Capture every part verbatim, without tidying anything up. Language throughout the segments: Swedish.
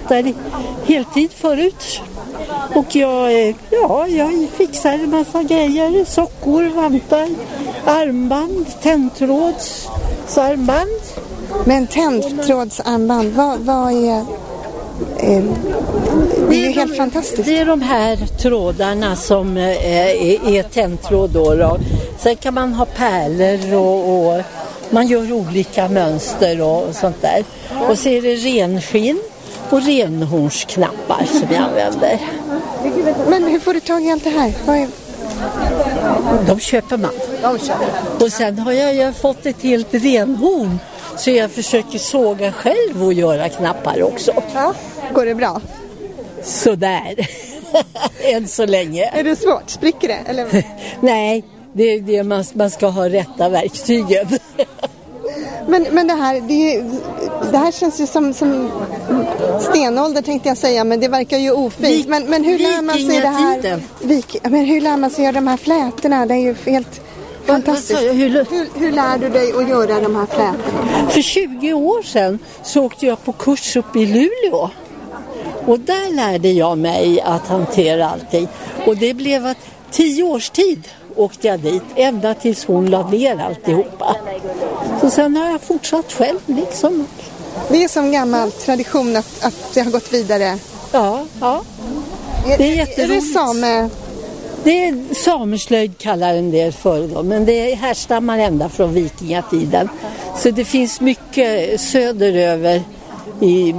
där heltid förut. Och jag, ja, jag fixar en massa grejer. Sockor, vantar, armband, tändtrådsarmband. Men tändtrådsarmband, vad, vad är... Eh, det är ju helt de, fantastiskt. Det är de här trådarna som eh, är, är tändtråd då, då. Sen kan man ha pärlor och, och man gör olika mönster och sånt där. Och så är det renskinn och renhornsknappar som jag använder. Men hur får du tag i allt det här? Vad är... De köper man. De köper. Och sen har jag, jag fått ett helt renhorn. Så jag försöker såga själv och göra knappar också. Ja, går det bra? Sådär. Än så länge. Är det svårt? Spricker det? Eller? Nej, det är det man, man ska ha rätta verktygen. men, men det här det, det här känns ju som, som stenålder tänkte jag säga, men det verkar ju ofint. Vik, men, men hur lär man sig det här? Vik, men hur lär man sig göra de här flätorna? Det är ju helt... Fantastiskt. Hur, hur, hur lär du dig att göra de här flätorna? För tjugo år sedan så åkte jag på kurs upp i Luleå. Och där lärde jag mig att hantera allting. Och det blev att tio års tid åkte jag dit. Ända tills hon lade ner alltihopa. Så sen har jag fortsatt själv liksom. Det är som gammal tradition att, att det har gått vidare. Ja, ja. Det är jätteroligt. Är det same... Det är sameslöjd kallar en del för då, men det härstammar ända från vikingatiden. Så det finns mycket söderöver i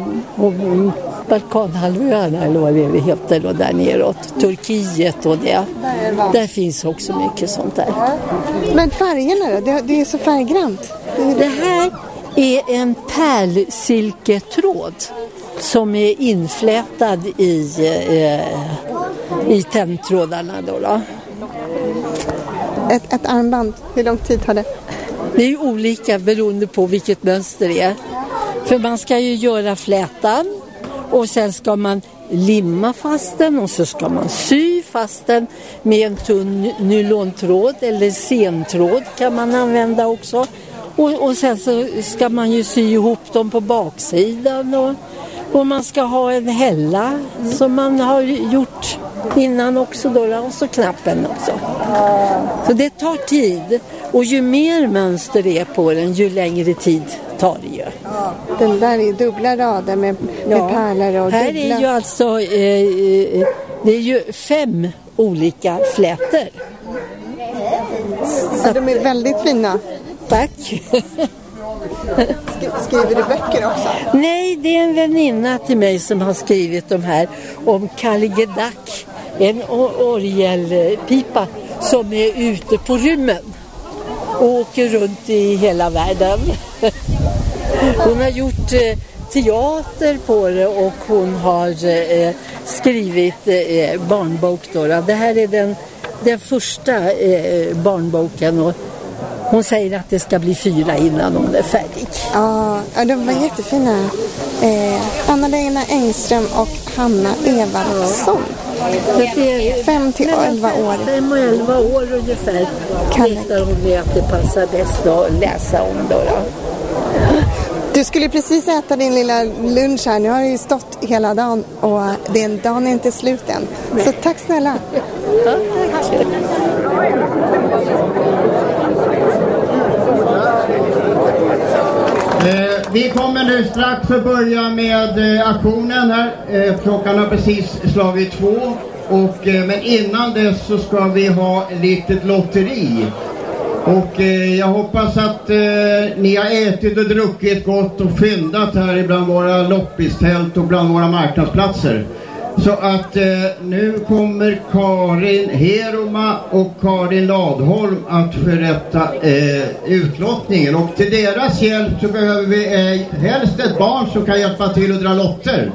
Balkanhalvöarna eller vad det heter då, där neråt. Turkiet och det. Där finns också mycket sånt där. Men färgerna då? Det, det är så färggrant. Det här är en pärlsilketråd som är inflätad i... Eh, i tändtrådarna då, då. Ett, ett armband, hur lång tid tar det? Det är ju olika beroende på vilket mönster det är. För man ska ju göra flätan och sen ska man limma fast den och så ska man sy fast den med en tunn nylontråd eller sentråd kan man använda också. Och, och sen så ska man ju sy ihop dem på baksidan och, och man ska ha en hälla som man har gjort innan också då, och så knappen också. Så det tar tid och ju mer mönster det är på den ju längre tid tar det ju. Den där är dubbla rader med, med ja, pärlor och här dubbla. Är ju alltså eh, det är ju fem olika flätor. Så de är väldigt fina. Tack. Skriver du böcker också? Nej, det är en väninna till mig som har skrivit de här om Kalligedak, en orgelpipa som är ute på rymmen och åker runt i hela världen. Hon har gjort eh, teater på det och hon har eh, skrivit eh, barnbok då. Det här är den, den första eh, barnboken och hon säger att det ska bli fyra innan hon är färdig. Ja, de var jättefina. Eh, Anna-Lena Engström och Hanna Evardsson. Fem till elva år. Fem och elva år ungefär. Vetar hon med att det passar bäst att läsa om då, då. Du skulle precis äta din lilla lunch här. Nu har du ju stått hela dagen och den dagen är inte slut än. Så tack snälla. Ja, tack. Eh, vi kommer nu strax att börja med eh, aktionen här. Eh, klockan har precis slagit två. Och, eh, men innan dess så ska vi ha ett litet lotteri. Och eh, jag hoppas att eh, ni har ätit och druckit gott och fyndat här bland våra loppistält och bland våra marknadsplatser. Så att eh, nu kommer Karin Heroma och Karin Ladholm att förrätta eh, utlottningen. Och till deras hjälp så behöver vi eh, helst ett barn som kan hjälpa till att dra lotter.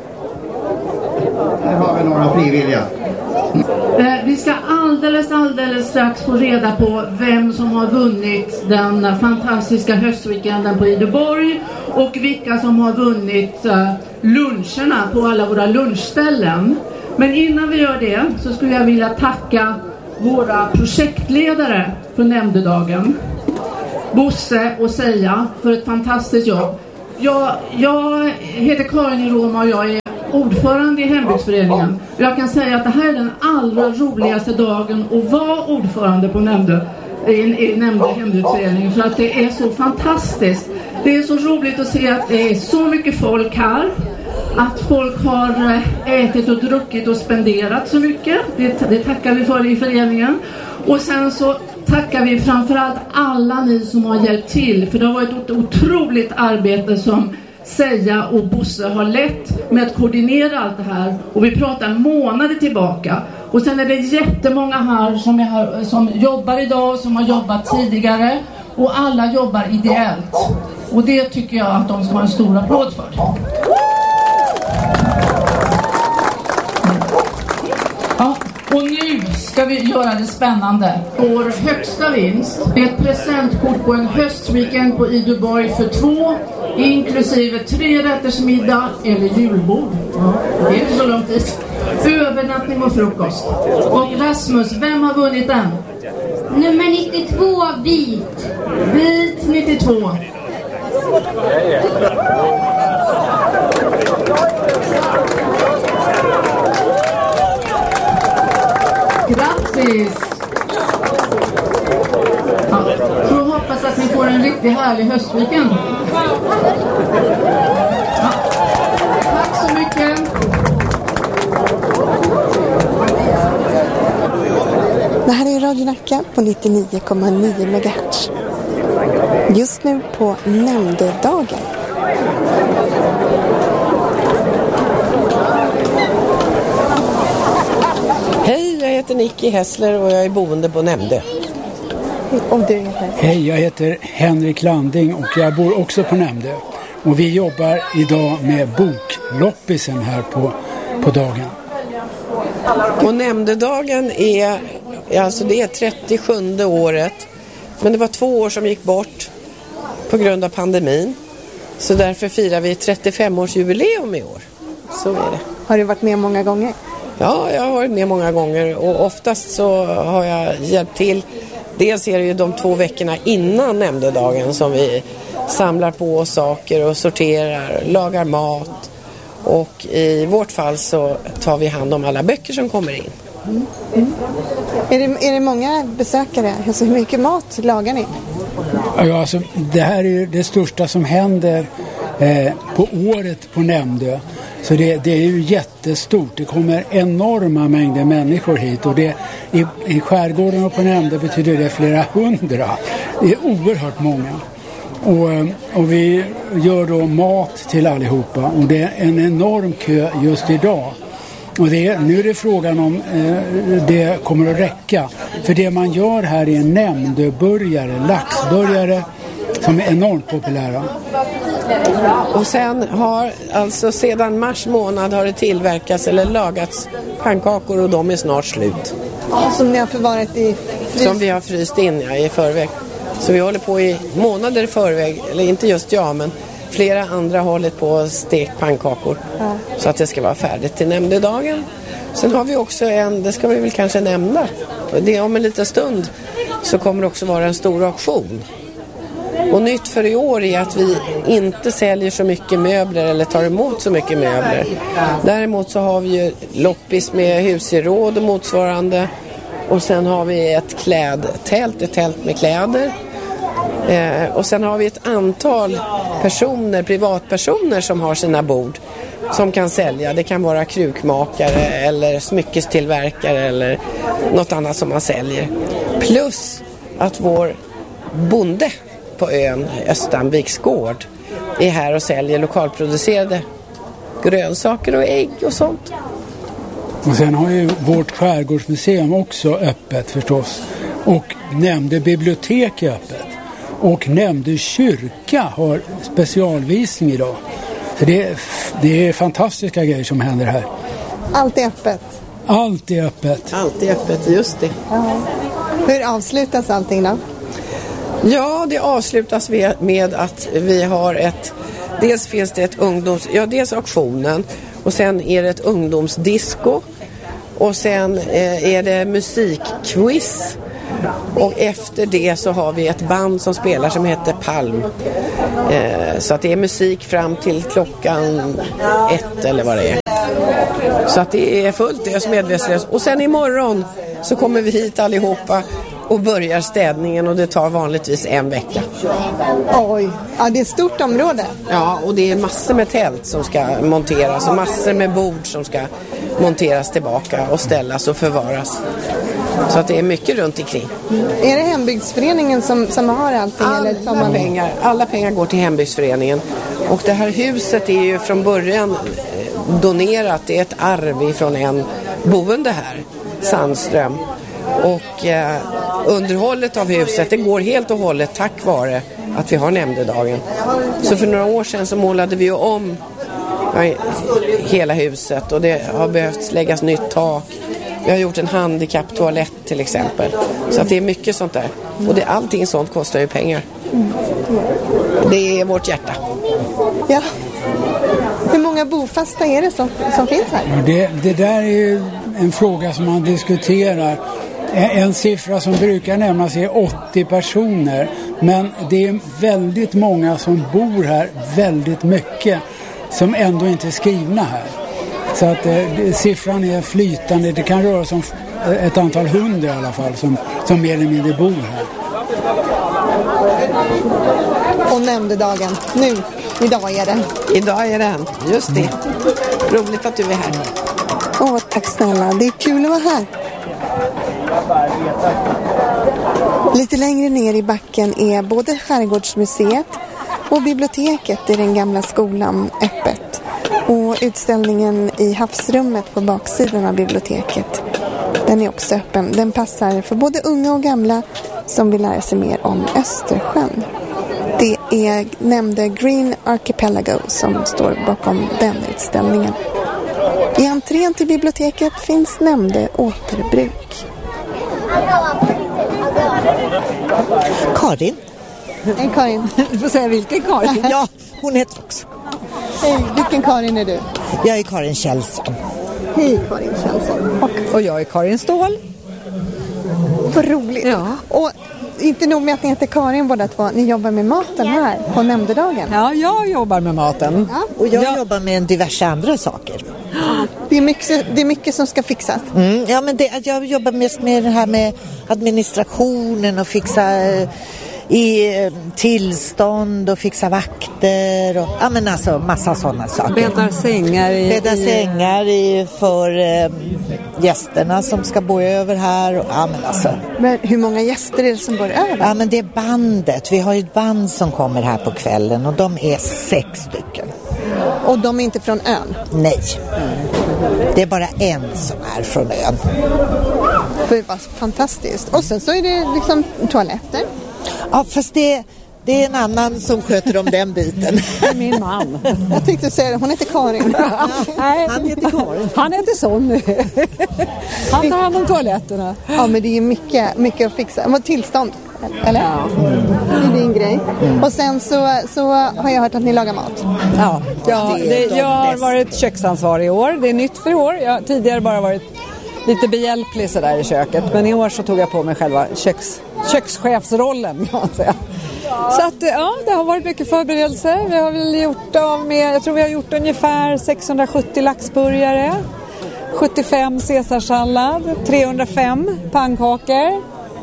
Här har vi några frivilliga. Vi ska alldeles, alldeles strax få reda på vem som har vunnit den fantastiska höstweekenden på Ideborg och vilka som har vunnit luncherna på alla våra lunchställen. Men innan vi gör det så skulle jag vilja tacka våra projektledare för nämndedagen, Bosse och Seja, för ett fantastiskt jobb. Jag, jag heter Karin Heroma och jag är ordförande i hembygdsföreningen. Jag kan säga att det här är den allra roligaste dagen att vara ordförande på nämnde, i, i nämnde hembygdsförening, för att det är så fantastiskt. Det är så roligt att se att det är så mycket folk här. Att folk har ätit och druckit och spenderat så mycket. Det, det tackar vi för i föreningen. Och sen så tackar vi framförallt alla ni som har hjälpt till. För det har varit ett otroligt arbete som Seja och Bosse har lett med att koordinera allt det här. Och vi pratar månader tillbaka. Och sen är det jättemånga här som, är här, som jobbar idag, som har jobbat tidigare. Och alla jobbar ideellt. Och det tycker jag att de ska ha en stor applåd för. Ja, och nu ska vi göra det spännande. Vår högsta vinst är ett presentkort på en höstweekend på Iduborg för två, inklusive tre rätters middag eller julbord. Ja, det är inte så lång tid. Övernattning och frukost. Och Rasmus, vem har vunnit den? Nummer nittiotvå, vit. Vit nittiotvå. Grattis! Ja, så hoppas att ni får en riktigt härlig höstweekend. Ja. Tack så mycket! Det här är Radio Nacka på nittionio komma nio megahertz. Just nu på nämndedagen. Hej, jag heter Nicky Hessler och jag är boende på Nämnde. Och du heter? Hej, jag heter Henrik Landing och jag bor också på Nämnde. Och vi jobbar idag med bokloppisen här på, på dagen. Och Nämndedagen är, alltså det är trettiosjunde året. Men det var två år som gick bort på grund av pandemin. Så därför firar vi trettiofemårsjubileum i år. Så är det. Har du varit med många gånger? Ja, jag har varit med många gånger och oftast så har jag hjälpt till. Dels är det ju de två veckorna innan Nämndedagen som vi samlar på saker och sorterar, lagar mat. Och i vårt fall så tar vi hand om alla böcker som kommer in. Mm. Mm. Är det, är det många besökare? Alltså, hur mycket mat lagar ni? Ja, alltså, det här är det största som händer eh, på året på Nämndö. Så det, det är ju jättestort. Det kommer enorma mängder människor hit. Och det, i, i skärgården och på Nämndö betyder det flera hundra. Det är oerhört många. Och, och vi gör då mat till allihopa. Och det är en enorm kö just idag. Och det, nu är det frågan om eh, det kommer att räcka. För det man gör här är nämndöburgare, laxburgare som är enormt populära. Och sen har, alltså sedan mars månad har det tillverkats eller lagats pannkakor och de är snart slut. Som ni har förvarat i frys? Som vi har fryst in ja, i förväg. Så vi håller på i månader i förväg, eller inte just jag men flera andra har hållit på att steka pannkakor. Ja. Så att det ska vara färdigt till Nämndedagen. Sen har vi också en, det ska vi väl kanske nämna. Det om en liten stund så kommer det också vara en stor auktion. Och nytt för i år är att vi inte säljer så mycket möbler eller tar emot så mycket möbler. Däremot så har vi ju loppis med husgeråd och motsvarande. Och sen har vi ett klädtält, ett tält med kläder. Eh, och sen har vi ett antal personer, privatpersoner som har sina bord som kan sälja. Det kan vara krukmakare eller smyckestillverkare eller något annat som man säljer. Plus att vår bonde på ön Östanviks gård är här och säljer lokalproducerade grönsaker och ägg och sånt. Och sen har ju vårt skärgårdsmuseum också öppet förstås. Och Nämnde bibliotek är öppet. Och Nämnde kyrka har specialvisning idag. Så det är, det är fantastiska grejer som händer här. Allt är öppet? Allt är öppet. Allt är öppet, just det. Ja. Hur avslutas allting då? Ja, det avslutas med att vi har ett... Dels finns det ett ungdoms... Ja, dels auktionen. Och sen är det ett ungdomsdisco. Och sen eh, är det musikquiz. Och efter det så har vi ett band som spelar som heter Palm. Eh, så att det är musik fram till klockan ett eller vad det är. Så att det är fullt ös medvetslöst. Och sen imorgon så kommer vi hit allihopa och börjar städningen, och det tar vanligtvis en vecka. Oj, ja, det är ett stort område. Ja, och det är massor med tält som ska monteras och massor med bord som ska monteras tillbaka och ställas och förvaras. Så att det är mycket runt omkring. Mm. Är det hembygdsföreningen som, som har allting? Alla, eller tar man... pengar, alla pengar går till hembygdsföreningen. Och det här huset är ju från början donerat. Det är ett arv från en boende här, Sandström. Och eh, underhållet av huset, det går helt och hållet tack vare att vi har nämndedagen. Så för några år sedan så målade vi ju om ja, hela huset, och det har behövt läggas nytt tak. Vi har gjort en handikapptoalett till exempel. Så att det är mycket sånt där. Och det, allting sånt kostar ju pengar. Det är vårt hjärta. Ja. Hur många bofasta är det som, som finns här? Ja, det, det där är ju en fråga som man diskuterar. En siffra som brukar nämnas är åttio personer. Men det är väldigt många som bor här väldigt mycket som ändå inte är skrivna här. Så att eh, siffran är flytande. Det kan röra sig om ett antal hundra i alla fall som, som mer eller mindre bor här. Och nämndedagen. Nu, idag är den. Idag är den, just det. Roligt att du är här. Åh, tack snälla. Det är kul att vara här. Lite längre ner i backen är både Skärgårdsmuseet och biblioteket i den gamla skolan öppet. Och utställningen i havsrummet på baksidan av biblioteket, den är också öppen. Den passar för både unga och gamla som vill lära sig mer om Östersjön. Det är nämnde Green Archipelago som står bakom den utställningen. I entrén till biblioteket finns nämnde återbruk. Karin. En Karin. Du får säga vilken Karin. Ja, hon heter också. Hej, vilken Karin är du? Jag är Karin Kjellson. Hej Karin Kjellson. Och, och jag är Karin Ståhl. Vad roligt. Ja. Och inte nog med att ni heter Karin båda två, ni jobbar med maten här på nämndedagen. Ja, jag jobbar med maten. Ja. Och jag ja. jobbar med en diverse andra saker. Det är mycket, det är mycket som ska fixas. Mm, ja, men det, jag jobbar mest med det här med administrationen och fixa i tillstånd och fixa vakter och ja, men alltså massa sådana saker. Bäddar sängar i, Bäddar sängar i, för eh, gästerna som ska bo över här och, ja, men alltså. Men hur många gäster är det som bor över? Ja, men det är bandet. Vi har ju ett band som kommer här på kvällen och de är sex stycken. Och de är inte från ön? Nej. Det är bara en som är från ön. Det var fantastiskt. Och sen så är det liksom toaletter. Ja, fast det, det är en annan som sköter om den biten. Det är min man. Jag tänkte säga det, hon heter Karin. Ja, nej, han heter Karin. Han heter Sonny. Han tar hand om toaletterna. Ja, men det är mycket, mycket att fixa. Vad tillstånd, eller? Ja. Mm. Det är din grej. Mm. Och sen så, så har jag hört att ni lagar mat. Ja, ja det, jag har varit köksansvarig i år. Det är nytt för i år. Jag har tidigare bara varit lite behjälplig så där i köket. Men i år så tog jag på mig själva köks, kökschefsrollen, kan man säga. Så att, ja, det har varit mycket förberedelser. Vi har väl gjort av med, jag tror vi har gjort ungefär sexhundrasjuttio laxburgare, sjuttiofem caesarsallad, trehundrafem pannkakor,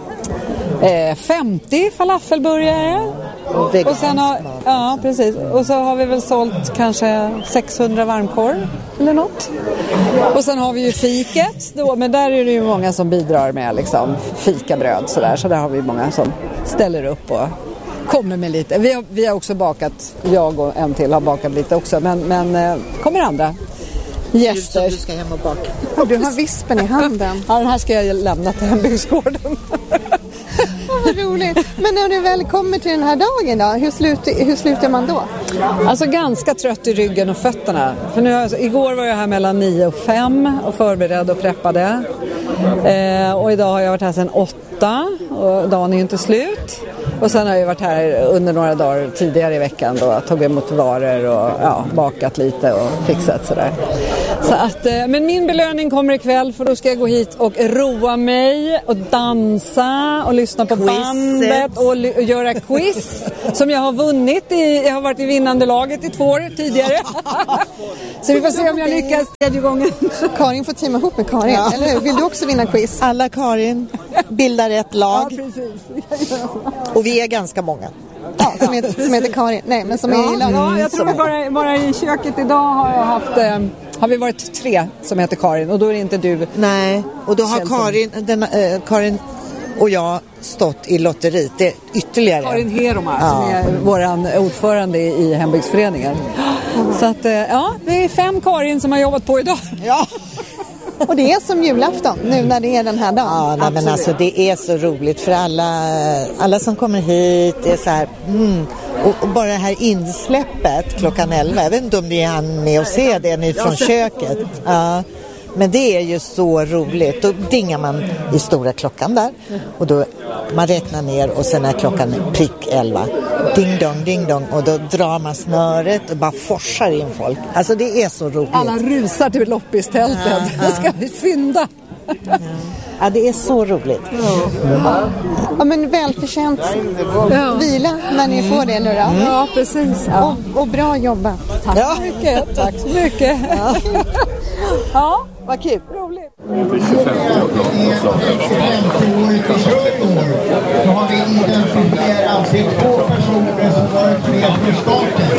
eh, femtio falafelburgare. Och sen har, ja, precis. Och så har vi väl sålt kanske sexhundra varmkorv eller något. Och sen har vi ju fiket då, men där är det ju många som bidrar med liksom fikabröd så där, så där har vi många som ställer upp och kommer med lite. Vi har, vi har också bakat, jag och en till har bakat lite också, men, men eh, kommer andra gäster. Du ska hem och baka. Ja, du har vispen i handen. Ja, den här ska jag lämna till hembygdsgården. Vad roligt. Men när du väl kommer till den här dagen då, hur, slut, hur slutar man då? Alltså ganska trött i ryggen och fötterna. För nu, alltså, igår var jag här mellan nio och fem och förberedde och preppade. Eh, och idag har jag varit här sedan åtta och dagen är ju inte slut. Och sen har jag varit här under några dagar tidigare i veckan då, tagit emot varor och ja, bakat lite och fixat sådär. Så att, men min belöning kommer ikväll för då ska jag gå hit och roa mig och dansa och lyssna på Quizet. bandet och, l- och göra quiz som jag har vunnit i, jag har varit i vinnande laget i två år tidigare. Så vi får se om jag lyckas tredje gången. Karin får teama ihop med Karin, ja. Eller hur? Vill du också vinna quiz? Alla Karin bildar ett lag. Ja, precis. Och vi är ganska många. Ja, som heter, som heter Karin. Nej, men som ja, är i lag. Ja, jag tror som bara, bara i köket idag har jag haft... Eh, har vi varit tre som heter Karin och då är det inte du. Nej, och då har Karin, den, äh, Karin och jag stått i lotteriet. Det är ytterligare. Karin Heroma ja. som är våran ordförande i hembygdsföreningen. Mm. Så att, ja, det är fem Karin som har jobbat på idag. Ja. Och det är som julafton nu när det är den här dagen. Ja, nej, men alltså det är så roligt för alla, alla som kommer hit. Det är så här, mm. och, och bara det här insläppet klockan elva. Jag vet inte om ni hann med att se det ni från köket. Ja. Men det är ju så roligt. Då dingar man i stora klockan där. Och då man räknar ner och sen är klockan prick elva. Ding dong, ding dong. Och då drar man snöret och bara forsar in folk. Alltså det är så roligt. Alla rusar till loppistältet. Ja, ja. Då ska vi fynda. Ja. Ja, det är så roligt. Ja, ja men välförtjänt ja. Vila när ni får det nu då. Mm. Ja, precis. Ja. Och, och bra jobbat. Tack ja. så mycket. Tack så mycket. Ja, ja vad kul. Roligt. Då har vi identifierat till två personer som varit med från starten.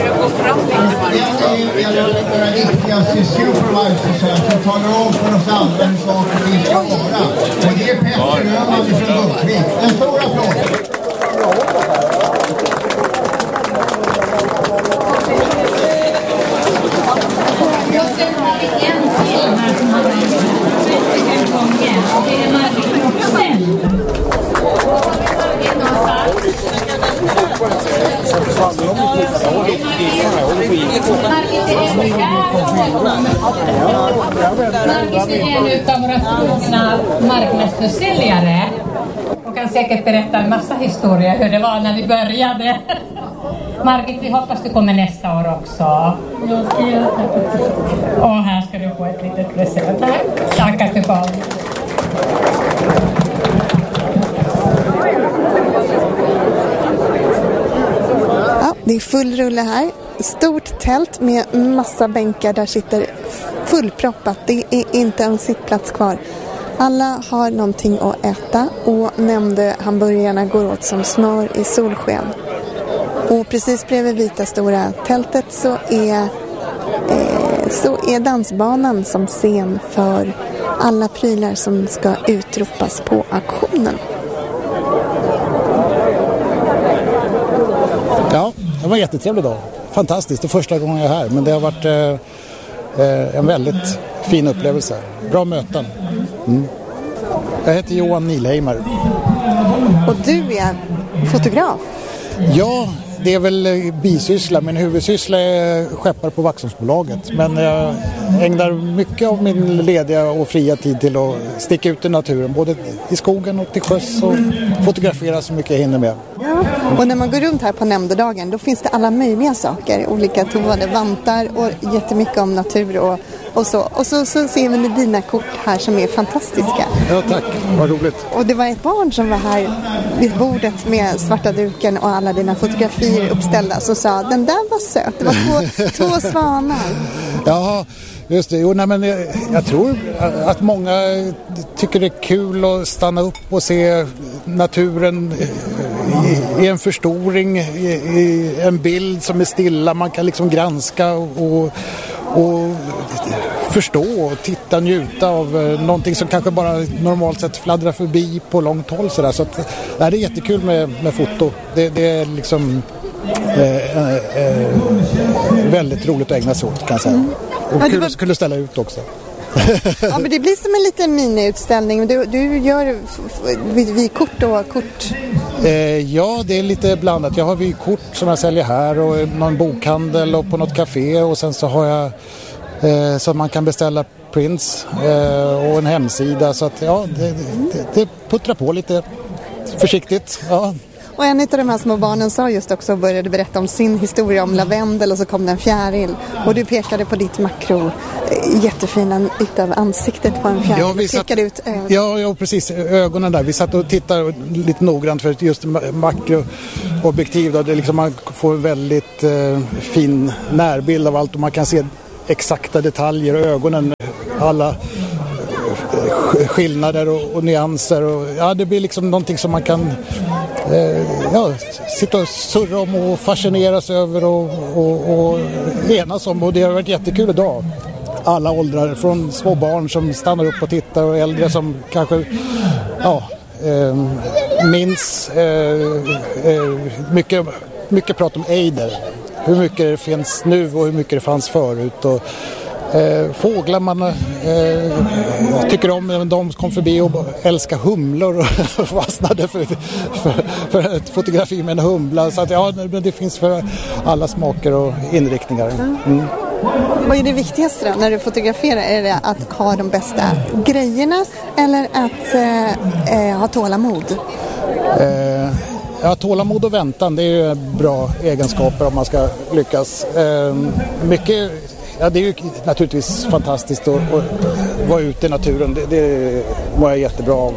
En är våra viktigaste supervisors här som talar om för oss andra hur saker vi ska vara. Och det är Petter Öhman från Uppvik. En stor applåd! Jag ska ha en till här som har en gången. Det är Margit Roxell. Margit är en av våra trogna marknadsförsäljare och kan säkert berätta en massa historier hur det var när vi började. Margit, vi hoppas du kommer nästa år också. Och här ska du få ett litet present. Tack att du kom. Ja, det är full rulle här. Stort tält med massa bänkar där sitter fullproppat. Det är inte en sittplats kvar. Alla har någonting att äta och nämnde hamburgarna går åt som smör i solsken. Och precis bredvid vita stora tältet så är, eh, så är dansbanan som scen för alla prylar som ska utropas på auktionen. Ja, det var en jättetrevlig dag. Fantastiskt, det är första gången jag är här. Men det har varit eh, en väldigt fin upplevelse. Bra möten. Mm. Jag heter Johan Nilheimar. Och du är fotograf? Ja, det är väl bisyssla. Min huvudsyssla är skeppar på Vaxholmsbolaget. Men jag ägnar mycket av min lediga och fria tid till att sticka ut i naturen. Både i skogen och till sjöss och fotografera så mycket jag hinner med. Ja. Och när man går runt här på nämndedagen då finns det alla möjliga saker. Olika tovade vantar och jättemycket om natur och, och så. Och så, så ser vi dina kort här som är fantastiska. Ja, tack. Vad roligt. Och det var ett barn som var här vid bordet med svarta duken och alla dina fotografier uppställda så sa den där var söt. Det var två, två svanar. Ja, just det. Jo, nej, men jag, jag tror att många tycker det är kul att stanna upp och se naturen i, i en förstoring, i, i en bild som är stilla. Man kan liksom granska och, och förstå och titta och njuta av någonting som kanske bara normalt sett fladdrar förbi på långt håll. Så, så att, det är jättekul med, med foto. Det, det är liksom eh, eh, väldigt roligt att ägna sig åt, kan jag säga. Mm. Och kul att skulle ställa ut också. Ja, men det blir som en liten miniutställning. Du, du gör vykort och kort. Eh, ja, det är lite blandat. Jag har vykort som jag säljer här och någon bokhandel och på något café. Och sen så har jag eh, så man kan beställa prints eh, och en hemsida. Så att ja, det, det, det puttrar på lite försiktigt. Ja. Och en av de här små barnen sa just också och började berätta om sin historia om lavendel och så kom det en fjäril. Och du pekade på ditt makro, jättefina utav ansiktet på en fjäril. Ja, vi satt, ut ögonen. Ja, ja, precis. Ögonen där. Vi satt och tittade lite noggrant för just makroobjektiv. Då, det liksom, man får väldigt eh, fin närbild av allt och man kan se exakta detaljer och ögonen, alla skillnader och, och nyanser och ja, det blir liksom någonting som man kan eh, ja, sitta och surra om och fascineras över och, och, och enas om, och det har varit jättekul idag. Alla åldrar, från små barn som stannar upp och tittar och äldre som kanske ja, eh, minns eh, eh, mycket, mycket prat om Eider, hur mycket det finns nu och hur mycket det fanns förut och Eh, fåglar man eh, tycker om, de kom förbi och älskar humlor och fastnade för, för, för ett fotografi med en humla, så att ja, det finns för alla smaker och inriktningar. Mm. Vad är det viktigaste då när du fotograferar? Är det att ha de bästa grejerna eller att eh, ha tålamod? Eh, ja, tålamod och väntan, det är ju bra egenskaper om man ska lyckas. Eh, mycket Ja, det är ju naturligtvis fantastiskt att, att vara ute i naturen. Det, det mår jag jättebra av.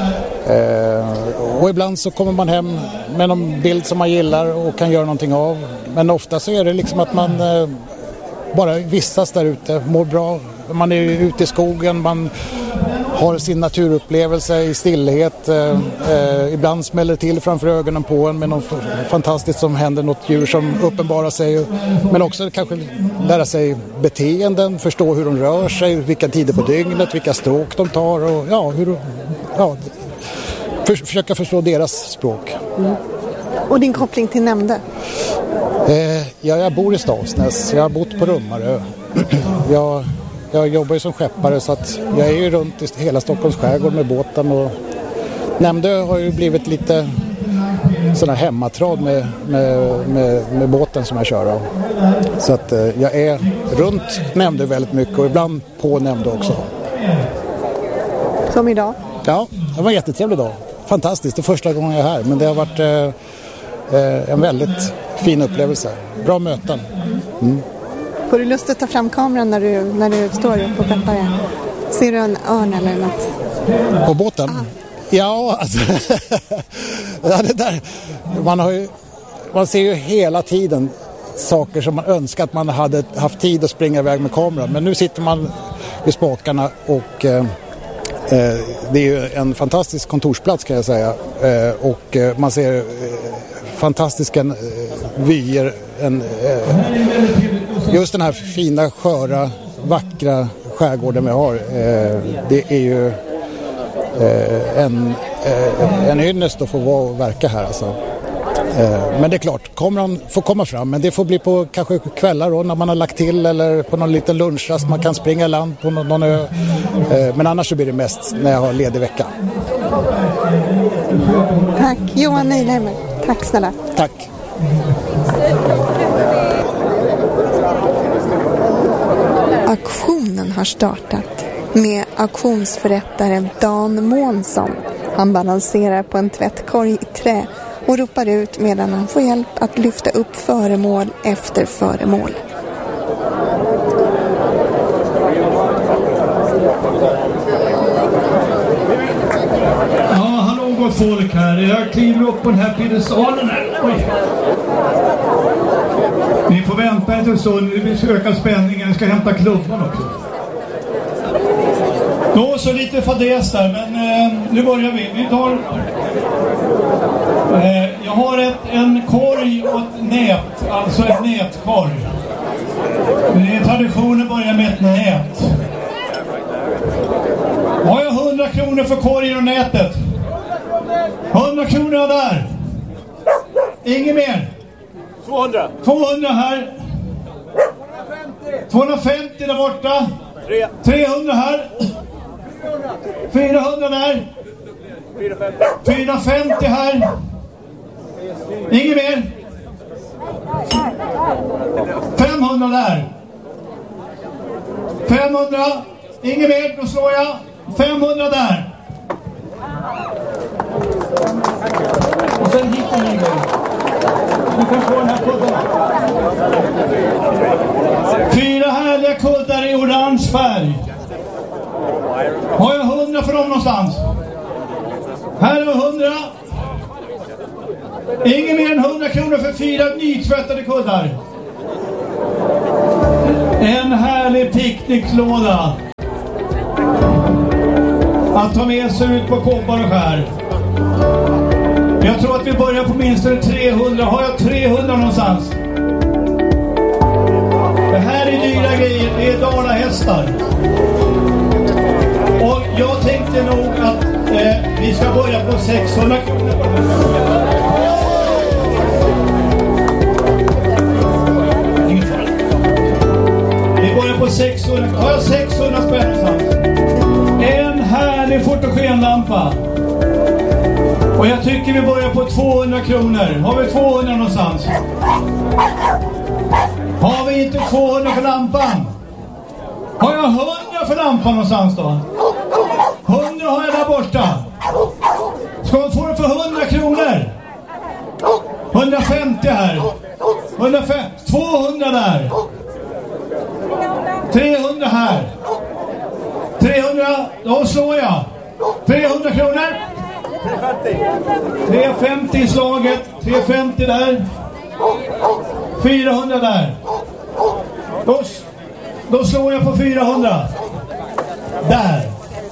Eh, och ibland så kommer man hem med någon bild som man gillar och kan göra någonting av. Men ofta så är det liksom att man eh, bara vistas där ute, mår bra. Man är ute i skogen, man har sin naturupplevelse i stillhet. Eh, eh, ibland smäller till framför ögonen på en med något fantastiskt som händer, något djur som uppenbarar sig. Men också kanske lära sig beteenden, förstå hur de rör sig, vilka tider på dygnet, vilka stråk de tar och ja, hur, ja, för, försöka förstå deras språk. Mm. Och din koppling till Nämndö? Eh, ja, jag bor i Stavsnäs, jag har bott på Rummarö. jag... Jag jobbar ju som skeppare så att jag är ju runt i hela Stockholms skärgård med båten och Nämndö har ju blivit lite sån här hemmatrad med, med, med, med båten som jag kör av. Så att eh, jag är runt Nämndö väldigt mycket och ibland på Nämndö också. Som idag? Ja, det var en jättetrevlig dag. Fantastiskt, det är första gången jag är här, men det har varit eh, en väldigt fin upplevelse. Bra möten. Mm. Får du lust att ta fram kameran när du, när du står upp och peppar? Ser du en örn eller något? På båten? Ah. Ja, alltså, ja, det där, man, har ju, man ser ju hela tiden saker som man önskar att man hade haft tid att springa iväg med kameran. Men nu sitter man vid spakarna och eh, det är ju en fantastisk kontorsplats kan jag säga. Eh, och eh, man ser eh, fantastiska eh, vyer, en, eh, just den här fina, sköra, vackra skärgården vi har. Eh, det är ju eh, en, eh, en ynnest att få vara och verka här alltså. Eh, men det är klart, kameran får komma fram, men det får bli på kanske kvällar då, när man har lagt till eller på någon liten lunchrast man kan springa i land på någon, någon ö. Eh, men annars så blir det mest när jag har ledig vecka. Tack, Johan Neilheimer. Tack snälla. Tack. Auktionen har startat med auktionsförrättaren Dan Månsson. Han balanserar på en tvättkorg i trä och ropar ut medan han får hjälp att lyfta upp föremål efter föremål. Ja, hallå gott folk här. Jag kliver upp på den här piedestalen här. Oj. Ni får vänta en stund, vi vill öka spänningen, jag ska hämta klubban också. Då så lite fadäs där, men eh, nu börjar vi. Vi tar... Eh, jag har ett, en korg och ett nät, alltså ett nätkorg. Det är traditionen att börja med ett nät. Har jag hundra kronor för korgen och nätet? hundra kronor där. Inget mer. tvåhundra. tvåhundra här. tvåhundrafemtio där borta. tre. trehundra här. fyrahundra där. fyrahundrafemtio här. Inget mer. femhundra där. femhundra. Inget mer, då slår jag. femhundra där. Och sen hit och ligger. Du kan få den här kudden. Fyra härliga kuddar i orange färg. Har jag hundra för dem någonstans? Här har hundra. Ingen mer än hundra kronor för fyra nytvättade kuddar. En härlig picknicklåda att ta med sig ut på Kobbar och skär. Jag tror att vi börjar på minst trehundra. Har jag trehundra någonstans? Det här är dyra grejer. Det är dalahästar. Och jag tänkte nog att eh, vi ska börja på sexhundra kronor. Vi börjar på sexhundra. Har jag sexhundra spänn någonstans? En härlig fotogenlampa. Och jag tycker vi börjar på tvåhundra kronor. Har vi tvåhundra någonstans? Har vi inte tvåhundra för lampan? Har jag hundra för lampan någonstans då? hundra har jag där borta. Ska man få det för hundra kronor? hundrafemtio här. hundrafemtio. tvåhundra där. trehundra här. trehundra. Då slår jag. trehundra kronor. trehundrafemtio i slaget. trehundrafemtio där. fyrahundra där. Då, då slår jag på fyrahundra. Där.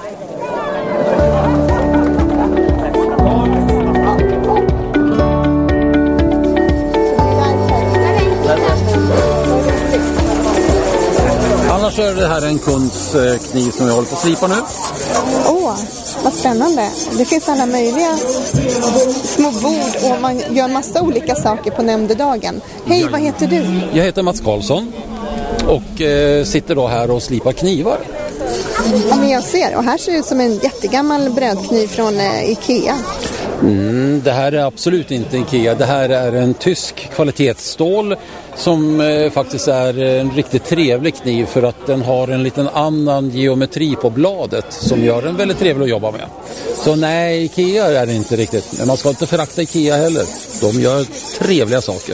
Annars är det här en kunds kniv som jag håller på att slipa nu. Åh, oh, vad spännande. Det finns alla möjliga små bord och man gör massa olika saker på nämndedagen. Hej, vad heter du? Jag heter Mats Karlsson och eh, sitter då här och slipar knivar. Ja, men jag ser. Och här ser det ut som en jättegammal brödkniv från eh, Ikea. Mm, det här är absolut inte Ikea. Det här är en tysk kvalitetsstål som eh, faktiskt är en riktigt trevlig kniv för att den har en liten annan geometri på bladet som gör den väldigt trevlig att jobba med. Så nej, Ikea är det inte riktigt. Men man ska inte förakta Ikea heller. De gör trevliga saker.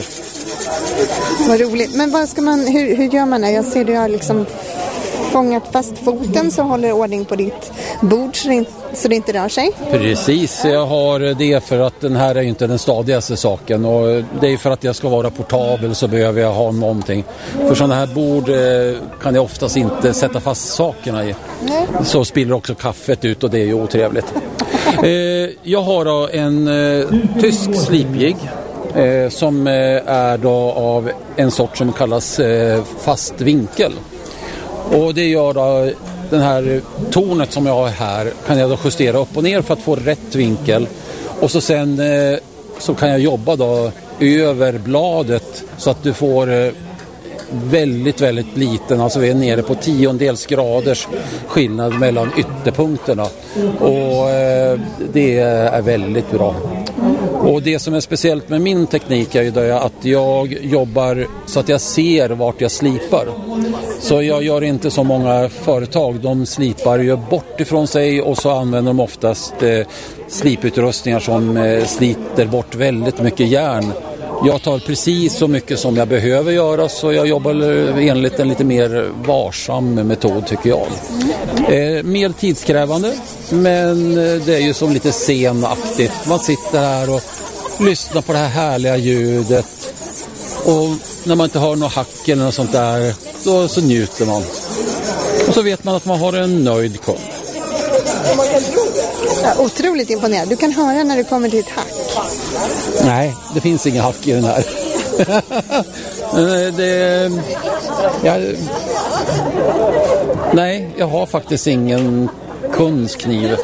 Vad roligt. Men vad ska man, hur, hur gör man det? Jag ser du har liksom fångat fast foten så håller ordning på ditt bord så det, inte, så det inte rör sig. Precis, jag har det för att den här är inte den stadigaste saken och det är för att jag ska vara portabel så behöver jag ha någonting. För sådana här bord kan jag oftast inte sätta fast sakerna i. Nej. Så spiller också kaffet ut och det är ju otrevligt. Jag har då en tysk slipjigg som är då av en sort som kallas fast vinkel. Och det gör då den här tornet som jag har här kan jag då justera upp och ner för att få rätt vinkel. Och så sen eh, så kan jag jobba då över bladet så att du får eh, väldigt, väldigt liten. Alltså vi är nere på tiondels graders skillnad mellan ytterpunkterna. Och eh, det är väldigt bra. Och det som är speciellt med min teknik är ju det att jag jobbar så att jag ser vart jag slipar. Så jag gör inte så många företag. De slipar ju bort ifrån sig och så använder de oftast eh, sliputrustningar som eh, sliter bort väldigt mycket järn. Jag tar precis så mycket som jag behöver göra så jag jobbar enligt en lite mer varsam metod tycker jag. Eh, mer tidskrävande men det är ju som lite scenaktigt. Man sitter här och lyssnar på det här härliga ljudet och när man inte hör något hack eller något sånt där då så njuter man. Och så vet man att man har en nöjd kund. Ja, otroligt imponerad. Du kan höra när du kommer till ett hack. Nej, det finns inga hack i den här. det, jag, nej, jag har faktiskt ingen kundskniv.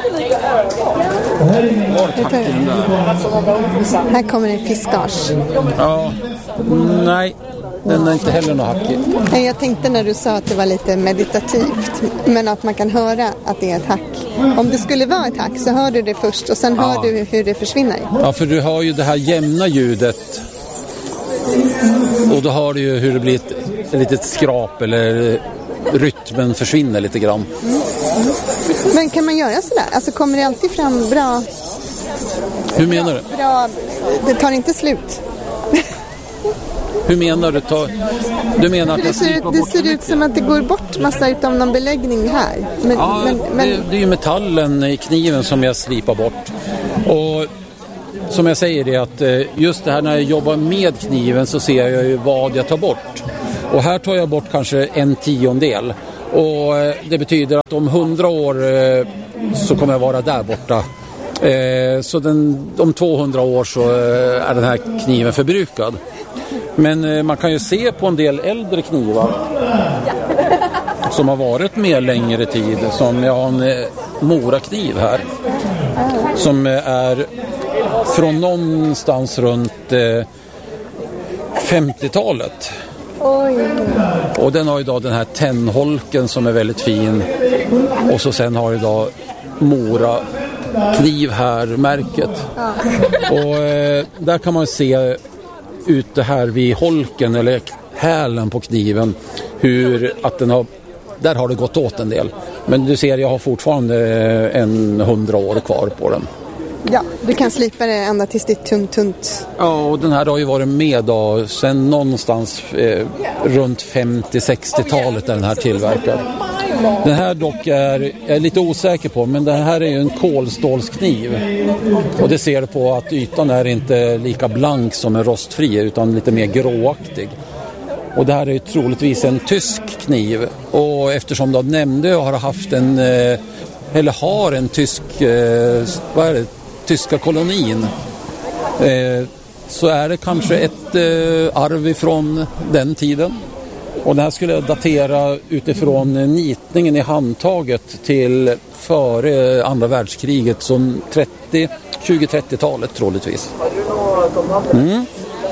Här kommer en fiskage. Ja, nej. Den är inte heller något hack i. Jag tänkte när du sa att det var lite meditativt, men att man kan höra att det är ett hack. Om det skulle vara ett hack så hör du det först och sen ja. hör du hur det försvinner. Ja, för du hör ju det här jämna ljudet och då hör du ju hur det blir ett, ett litet skrap eller rytmen försvinner lite grann. Mm. Mm. Men kan man göra sådär? Alltså kommer det alltid fram bra Hur menar du? Bra, det tar inte slut. Hur menar du? Ta, du menar att det ser, ut, det ser ut som att det går bort massa utav någon beläggning här. Men, ja, men, men... Det, det är ju metallen i kniven som jag slipar bort. Och som jag säger det att just det här när jag jobbar med kniven så ser jag ju vad jag tar bort. Och här tar jag bort kanske en tiondel. Och det betyder att om hundra år så kommer jag vara där borta. Så den, om tvåhundra år så är den här kniven förbrukad. Men man kan ju se på en del äldre knivar som har varit med längre tid. Som jag har en morakniv här. Som är från någonstans runt femtiotalet. Oj. Och den har idag den här tennholken som är väldigt fin. Och så sen har idag Mora kniv här märket. Ja. Och eh, där kan man se ute här vid holken eller hälen på kniven hur att den har, där har det gått åt en del. Men du ser, jag har fortfarande en hundra år kvar på den. Ja, du kan slipa det ända tills det är tunt, tunt. Ja, och den här har ju varit med då, sen någonstans eh, runt femtio-sextiotalet är den här tillverkad. Den här dock är jag är lite osäker på, men den här är ju en kolstålskniv. Och det ser du på att ytan är inte lika blank som en rostfri utan lite mer gråaktig. Och det här är ju troligtvis en tysk kniv. Och eftersom du nämnde jag har haft en, eller har en tysk, vad är det, tyska kolonin. Så är det kanske ett arv ifrån den tiden. Och det här skulle jag datera utifrån nitningen i handtaget till före andra världskriget som trettio, tjugo-trettiotalet troligtvis. Mm.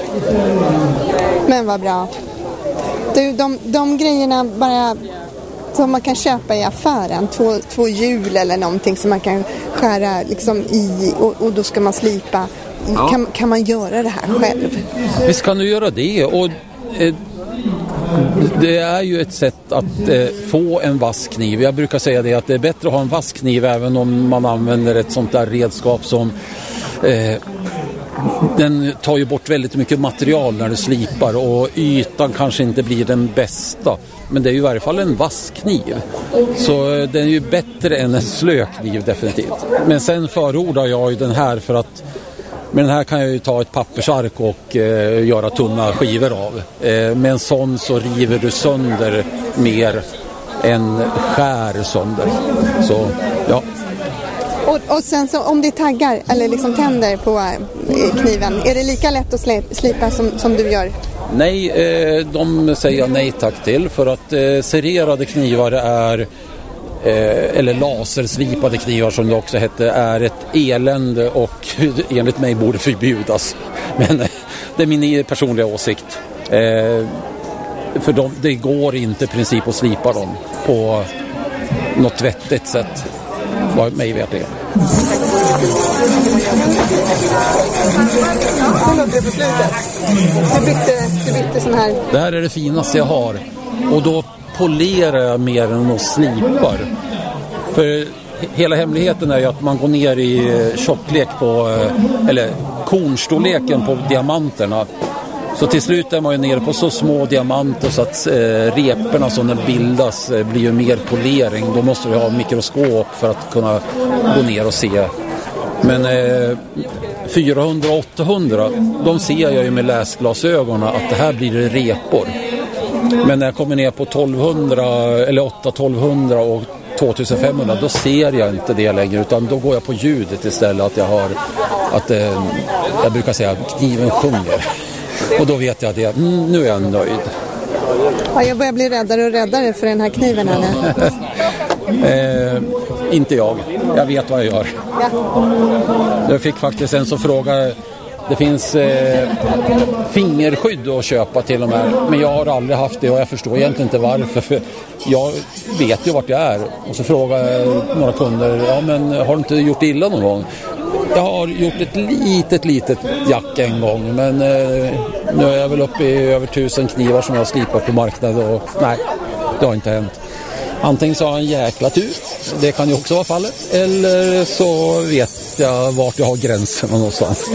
Men vad bra. Du, de, de grejerna bara som man kan köpa i affären, två, två hjul eller någonting som man kan skära liksom i och, och då ska man slipa. Ja. Kan, kan man göra det här själv? Visst kan du göra det och eh, det är ju ett sätt att eh, få en vass kniv. Jag brukar säga det att det är bättre att ha en vass kniv även om man använder ett sånt där redskap som eh, den tar ju bort väldigt mycket material när du slipar och ytan kanske inte blir den bästa. Men det är ju i varje fall en vass kniv. Så eh, den är ju bättre än en slökniv definitivt. Men sen förordar jag ju den här för att men den här kan jag ju ta ett pappersark och eh, göra tunna skivor av. Eh, med en sån så river du sönder mer än skär sönder. Så, ja. Och, och sen så om det taggar eller liksom tänder på eh, kniven, är det lika lätt att sli- slipa som, som du gör? Nej, eh, de säger jag nej tack till för att eh, sererade knivar är Eh, eller laserslipade knivar som det också hette är ett elände och enligt mig borde förbjudas. Men eh, det är min personliga åsikt. Eh, för de, det går inte i princip att slipa dem på något vettigt sätt. Vad mig vet det. Du bytte, du bytte sån här. Det här är det finaste jag har. Och då polerar jag mer än att slipar. För hela hemligheten är ju att man går ner i tjocklek på, eller kornstorleken på diamanterna. Så till slut är man ju nere på så små diamanter så att eh, reporna som den bildas eh, blir ju mer polering. Då måste du ha mikroskop för att kunna gå ner och se. Men eh, fyrahundra åttahundra, de ser jag ju med läsglasögonen att det här blir repor. Men när jag kommer ner på tolvhundra eller åtta tolvhundra och tvåtusenfemhundra då ser jag inte det längre utan då går jag på ljudet istället att jag har att eh, jag brukar säga att kniven sjunger och då vet jag att mm, nu är jag nöjd. Ja, jag börjar bli räddare och räddare för den här kniven här eh, inte jag, jag vet vad jag gör. Ja. Jag fick faktiskt en som frågade. Det finns eh, fingerskydd att köpa till och med. Men jag har aldrig haft det och jag förstår egentligen inte varför. För jag vet ju vart jag är. Och så frågar några kunder, ja men har du inte gjort illa någon gång? Jag har gjort ett litet, litet jack en gång. Men eh, nu är jag väl uppe i över tusen knivar som jag har slipat på marknaden. Och nej, det har inte hänt. Antingen så har jag en jäkla tur, det kan ju också vara fallet, eller så vet jag vart jag har gränsen någonstans.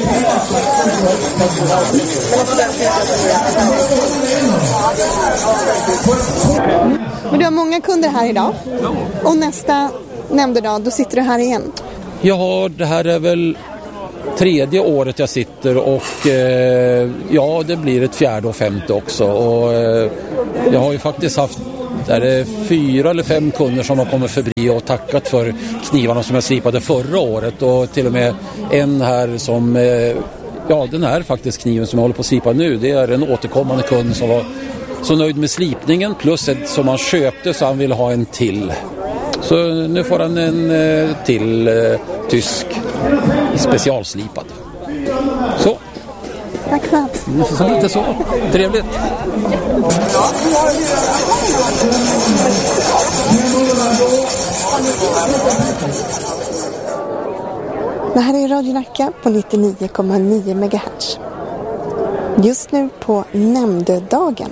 Men du har många kunder här idag. Och nästa nämndedag, då sitter du här igen. Ja, det här är väl tredje året jag sitter och eh, ja, det blir ett fjärde och femte också. Och eh, jag har ju faktiskt haft där det är fyra eller fem kunder som har kommit förbi och tackat för knivarna som jag slipade förra året. Och till och med en här som, eh, ja den här faktiskt kniven som jag håller på att slipa nu, det är en återkommande kund som var så nöjd med slipningen plus ett som han köpte så han ville ha en till. Så nu får han en eh, till eh, tysk specialslipad. Så. Tack för att. Så lite så. Trevligt. Det här är Radio Nacka på nittionio komma nio megahertz. Just nu på nämndedagen.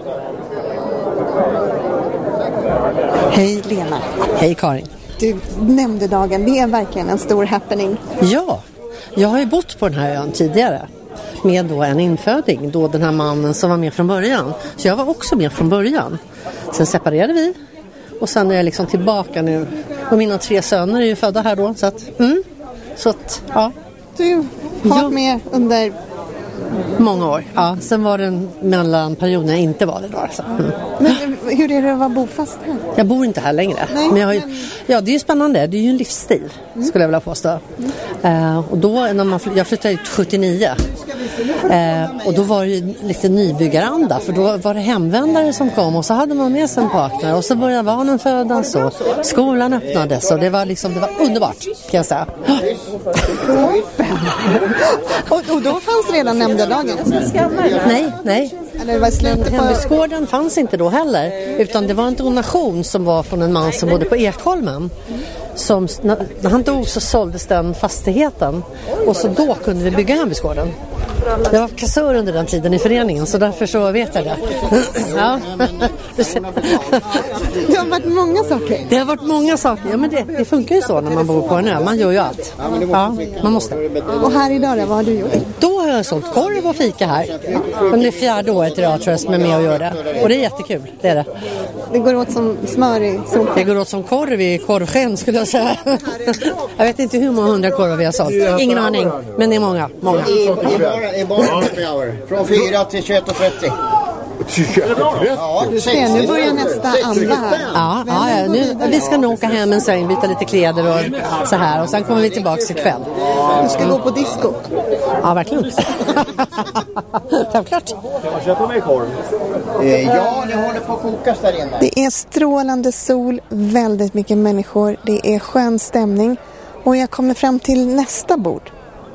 Hej Lena. Hej Karin. Du, nämndedagen, det är verkligen en stor happening. Ja, jag har ju bott på den här ön tidigare med då en inföding, då den här mannen som var med från början. Så jag var också med från början. Sen separerade vi och sen är jag liksom tillbaka nu. Och mina tre söner är ju födda här då, så att, mm, så att ja. Du har ja. med under... Många år, ja. Sen var det en mellanperiod när jag inte var det då. Alltså. Mm. Men hur är det att vara bofast här? Jag bor inte här längre. Nej, men jag har ju, men... Ja, det är ju spännande. Det är ju en livsstil, mm. skulle jag vilja påstå. Mm. Uh, och då, när man, jag flyttade ut sjuttionio. Uh, och då var det lite nybyggaranda. För då var det hemvändare som kom. Och så hade man med sig en partner. Och så började barnen födas. Och skolan öppnades. Och det var, liksom, det var underbart, kan jag säga. och, och då fanns redan nämndedagen? Nej, nej. Eller var slutet på... Hembygdsgården fanns inte då heller. Utan det var en donation som var från en man som bodde på Ekholmen. Som, när han dog så såldes den fastigheten. Och så då kunde vi bygga Hembygdsgården. Jag var kassör under den tiden i föreningen, så därför så vet jag det. Ja. Det har varit många saker. Det har varit många saker. Ja, men det, det funkar ju så när man bor på en ö. Man gör ju allt. Ja, man måste. Och här idag då, vad har du gjort? Då har jag sålt korv och fika här. Under fjärde året idag tror jag som är med och gör det. Och det är jättekul, det är det. Det går åt som smör i solen. Det går åt som korv i korvsken skulle jag säga. Jag vet inte hur många hundra korvar vi har sålt. Ingen aning, men det är många. många. I barn från fyra till tjugoett och trettio. Ja, du ser, nu börjar nästa andra här. Ja, ja, ja nu, vi ska nog åka hem en sväng, byta lite kläder och så här. Och sen kommer vi tillbaka ikväll. Du ska gå på disco. Ja, verkligen. Självklart. Kan man köpa mig korv? Ja, det håller på att kokas där inne. Det är strålande sol, väldigt mycket människor. Det är skön stämning. Och jag kommer fram till nästa bord.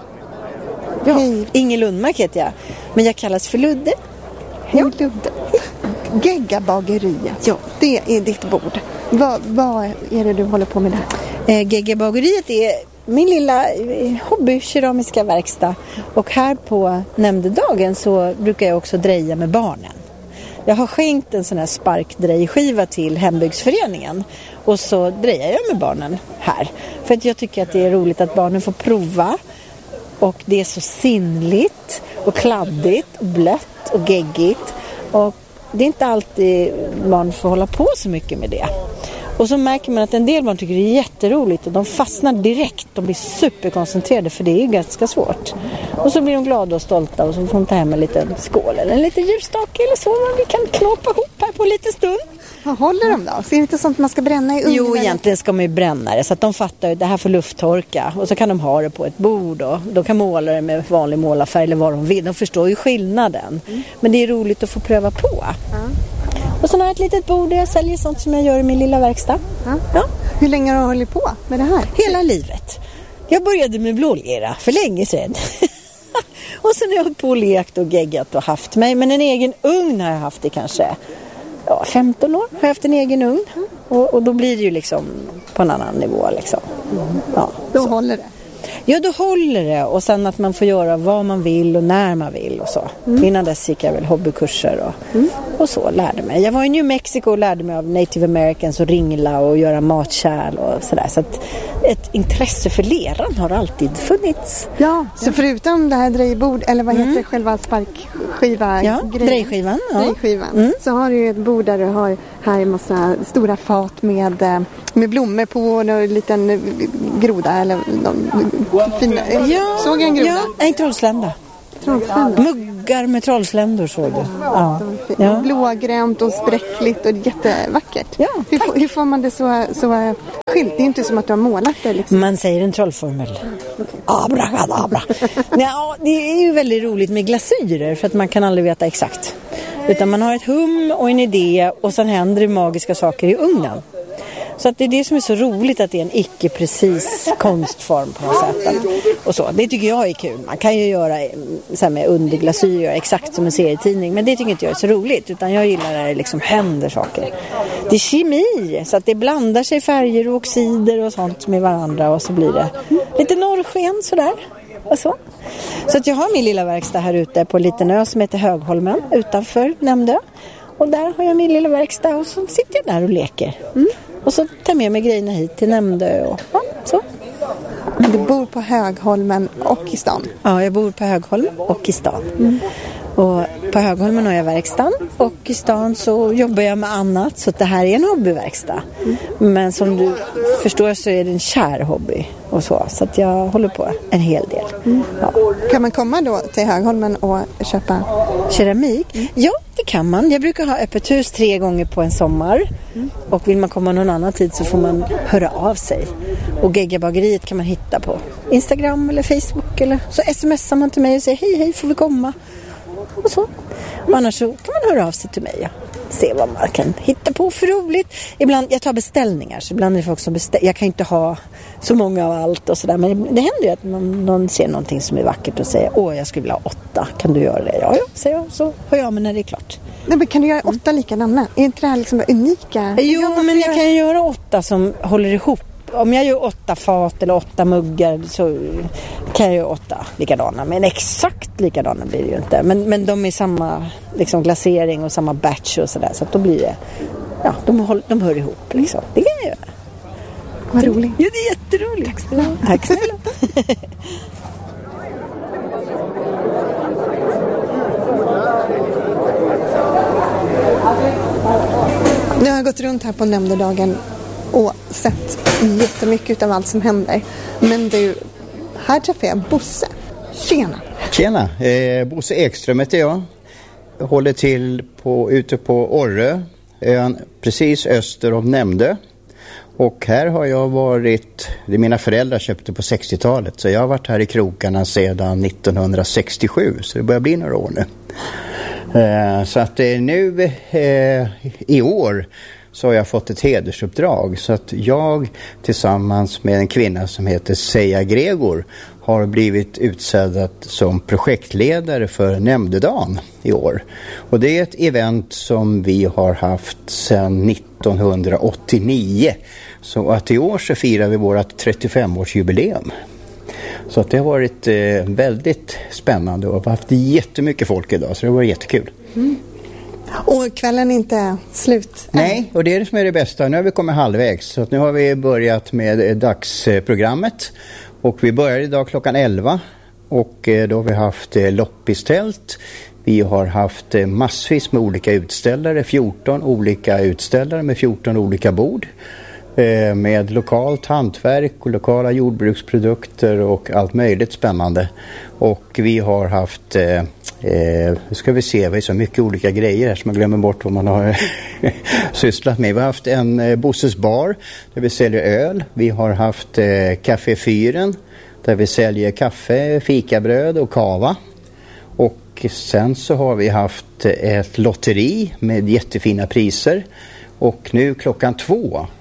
Ja, Inge Lundmark heter jag. Men jag kallas för Ludde. Hej Ludde. Geggabageriet. Ja. Det är ditt bord. Vad, vad är det du håller på med där? Eh, Geggabageriet är min lilla hobby, keramiska verkstad. Och här på nämndedagen så brukar jag också dreja med barnen. Jag har skänkt en sån här sparkdrejskiva till hembygdsföreningen. Och så drejar jag med barnen här. För att jag tycker att det är roligt att barnen får prova. Och det är så sinnligt och kladdigt och blött och geggigt. Och det är inte alltid man får hålla på så mycket med det. Och så märker man att en del barn tycker det är jätteroligt och de fastnar direkt. De blir superkoncentrerade för det är ju ganska svårt. Och så blir de glada och stolta och så får de ta hem en liten skål eller en liten ljusstake eller så. Men vi kan knåpa ihop här på en liten stund. Vad håller de då? Så är det inte sånt man ska bränna i ugnen? Jo, egentligen ska man ju bränna det så att de fattar att det här får lufttorka. Och så kan de ha det på ett bord och de kan måla det med vanlig målarfärg eller vad de vill. De förstår ju skillnaden. Mm. Men det är roligt att få pröva på. Mm. Och så har jag ett litet bord där jag säljer sånt som jag gör i min lilla verkstad. Mm. Ja. Hur länge har du hållit på med det här? Hela livet. Jag började med blålera för länge sedan. Och sen har jag hållit på och lekt och geggat och haft mig. Men en egen ugn har jag haft i kanske... Ja, femton år har jag haft en egen ugn. Och, och då blir det ju liksom på en annan nivå liksom. Mm. Ja, då så. Håller det. Ja, då håller det. Och sen att man får göra vad man vill och när man vill och så. Mm. Innan dess gick jag väl hobbykurser och, mm. och så lärde mig. Jag var i New Mexico och lärde mig av Native Americans och ringla och göra matkärl och sådär. Så att ett intresse för leran har alltid funnits. Ja, så ja. Förutom det här drejbord, eller vad heter mm. själva sparkskiva? Ja, drejskivan. Ja. drejskivan mm. Så har du ju ett bord där du har här en massa stora fat med, med blommor på och en liten groda eller någon fin, ja, såg jag en groda? Ja, en trollslända. Trollslända. Muggar med trollsländor såg du. Ja. Ja. Blågränt och spräckligt och jättevackert. Ja, hur, hur får man det så, så skilt? Det är inte som att du har målat det. Liksom. Man säger en trollformel. Abracadabra. Ja, det är ju väldigt roligt med glasyrer för att man kan aldrig veta exakt. Utan man har ett hum och en idé och sen händer det magiska saker i ugnen. Så att det är det som är så roligt, att det är en icke-precis konstform på något sätt. Och så. Det tycker jag är kul. Man kan ju göra så här med underglasyr, exakt som en serietidning. Men det tycker inte jag är så roligt. Utan jag gillar när det liksom händer saker. Det är kemi, så att det blandar sig färger och oxider och sånt med varandra. Och så blir det lite norrsken sådär. Och så. Så att jag har min lilla verkstad här ute på en liten ö som heter Högholmen utanför Nämndö. Och där har jag min lilla verkstad och så sitter jag där och leker. Mm. Och så tar jag med mig grejerna hit till Nämndö och ja, så. Men du bor på Högholmen och i stan? Ja, jag bor på Högholmen och i stan. Mm. Och på Högholmen har jag verkstaden och i stan så jobbar jag med annat, så att det här är en hobbyverkstad. Mm. Men som du förstår så är det en kär hobby och så, så att jag håller på en hel del. Mm. Ja. Kan man komma då till Högholmen och köpa keramik? Mm. Ja, det kan man. Jag brukar ha öppet hus tre gånger på en sommar. Mm. Och vill man komma någon annan tid så får man höra av sig. Och Geggabageriet kan man hitta på Instagram eller Facebook, eller så smsar man till mig och säger hej hej, får vi komma? Och så. Och annars så kan man höra av sig till mig. Ja. Se vad man kan hitta på för roligt. Ibland, jag tar beställningar, så ibland är det folk som beställer. Jag kan inte ha så många av allt och sådär. Men det händer ju att någon, någon ser någonting som är vackert och säger åh, jag skulle vilja ha åtta. Kan du göra det? Ja, ja, säger jag. Så hör jag med när det är klart. Nej, men kan du göra åtta likadana? Är inte det här liksom unika? Jo, jag men jag kan göra åtta som håller ihop. Om jag gör åtta fat eller åtta muggar så kan jag göra åtta likadana. Men exakt likadana blir det ju inte. Men, men de är samma liksom, glasering och samma batch och sådär. Så att då blir det, ja, de, håll, de hör ihop liksom. Det kan jag göra. Vad roligt. Ja, det är jätteroligt. Tack snälla. Tack snälla. Nu har jag gått runt här på Nämndedagen och sett jättemycket av allt som händer. Men du, här träffar jag Bosse. Tjena! Tjena! Eh, Bosse Ekström heter jag. Jag håller till på, ute på Orrö, ön precis öster om Nämndö. Och här har jag varit, det mina föräldrar köpte på sextiotalet, så jag har varit här i krokarna sedan nittonhundrasextiosju, så det börjar bli några år nu. Eh, så att eh, nu eh, i år så har jag fått ett hedersuppdrag, så att jag tillsammans med en kvinna som heter Seja Gregor har blivit utsedd som projektledare för Nämndedagen i år. Och det är ett event som vi har haft sedan nittonhundraåttionio. Så att i år så firar vi vårt trettiofemårsjubileum. Så att det har varit eh, väldigt spännande och vi har haft jättemycket folk idag, så det var jättekul. Mm. Och kvällen är inte slut? Nej, och det är det som är det bästa. Nu har vi kommit halvvägs, så att nu har vi börjat med dagsprogrammet. Och vi börjar idag klockan elva och då har vi haft loppistält. Vi har haft massvis med olika utställare, fjorton olika utställare med fjorton olika bord. Med lokalt hantverk och lokala jordbruksprodukter och allt möjligt spännande. Och vi har haft, eh, nu ska vi se, vi har så mycket olika grejer här som man glömmer bort vad man har sysslat med. Vi har haft en eh, Bosses bar där vi säljer öl. Vi har haft eh, Café Fyren där vi säljer kaffe, fikabröd och kava. Och sen så har vi haft ett lotteri med jättefina priser. Och nu klockan två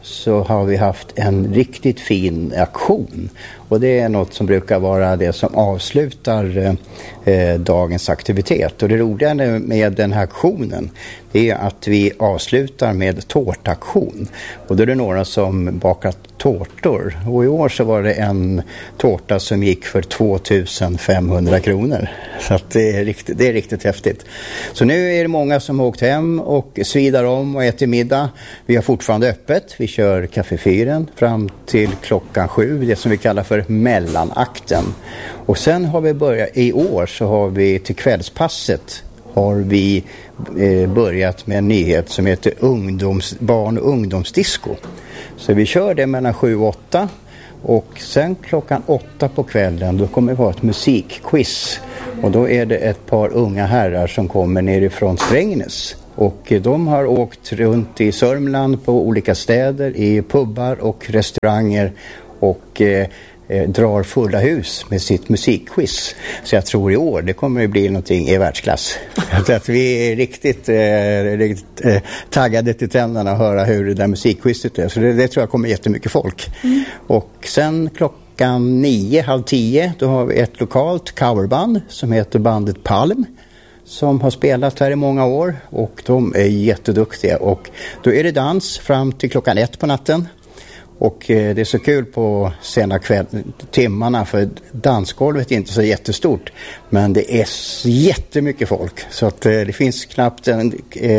så har vi haft en riktigt fin aktion. Och det är något som brukar vara det som avslutar eh, dagens aktivitet. Och det roliga med den här aktionen är att vi avslutar med tårtaktion. Och då är det några som bakar tårtor. Och i år så var det en tårta som gick för två tusen femhundra kronor. Så att det, är riktigt, det är riktigt häftigt. Så nu är det många som har åkt hem och svidar om och äter middag. Vi har fortfarande öppet. Vi kör kaffefyren fram till klockan sju. Det som vi kallar för mellanakten. Och sen har vi börjat, i år så har vi till kvällspasset har vi eh, börjat med en nyhet som heter ungdoms, barn- och ungdomsdisco. Så vi kör det mellan sju och åtta och sen klockan åtta på kvällen då kommer vi ha ett musikquiz. Och då är det ett par unga herrar som kommer nerifrån Strängnäs. Och de har åkt runt i Sörmland på olika städer, i pubbar och restauranger och eh, drar fulla hus med sitt musikquiz. Så jag tror i år det kommer att bli någonting i världsklass. Så att vi är riktigt, eh, riktigt eh, taggade till tänderna att höra hur det där musikquizet är. Så det, det tror jag kommer jättemycket folk. Mm. Och sen klockan nio, halv tio, då har vi ett lokalt coverband som heter bandet Palm. Som har spelat här i många år och de är jätteduktiga. Och då är det dans fram till klockan ett på natten. Och det är så kul på sena kväll, timmarna för dansgolvet är inte så jättestort. Men det är jättemycket folk så att det finns knappt en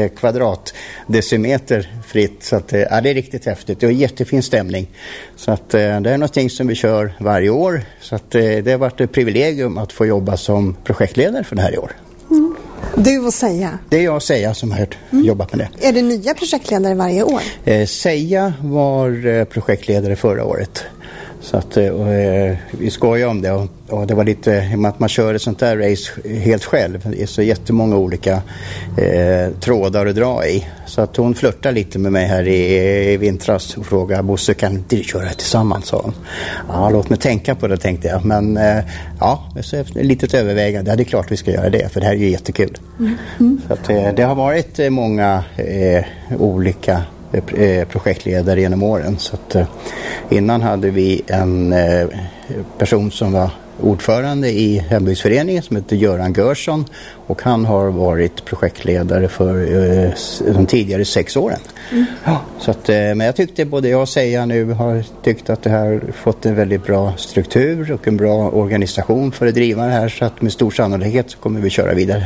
kvadratdecimeter fritt. Så att ja, det är riktigt häftigt. Det är jättefin stämning. Så att det är någonting som vi kör varje år. Så att det har varit ett privilegium att få jobba som projektledare för det här i år. Mm. Du och Seja? Det är jag och Seja som har mm. jobbat med det. Är det nya projektledare varje år? Eh, Seja var eh, projektledare förra året. Så att och, eh, vi skojar om det och, och det var lite att man kör ett sånt där race helt själv. Det är så jättemånga olika eh, trådar att dra i. Så att hon flörtar lite med mig här i, i vintras och frågade Bosse, kan inte du köra tillsammans, sa hon. Ja, låt mig tänka på det, tänkte jag. Men eh, ja, så efter ett litet övervägande, ja, det är klart vi ska göra det för det här är ju jättekul. Mm. Mm. Så att eh, det har varit eh, många eh, olika projektledare genom åren. Så att, eh, innan hade vi en eh, person som var ordförande i hembygdsföreningen som heter Göran Görsson och han har varit projektledare för eh, de tidigare sex åren. Mm. Ja, så att, eh, men jag tyckte både jag och Seja nu har tyckt att det här fått en väldigt bra struktur och en bra organisation för att driva det här så att med stor sannolikhet så kommer vi köra vidare.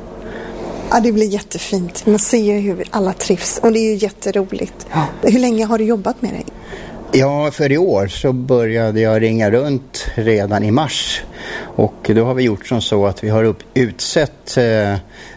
Ja, det blir jättefint. Man ser ju hur alla trivs och det är ju jätteroligt. Ja. Hur länge har du jobbat med det? Ja, för i år så började jag ringa runt redan i mars. Och då har vi gjort som så att vi har upp, utsett eh,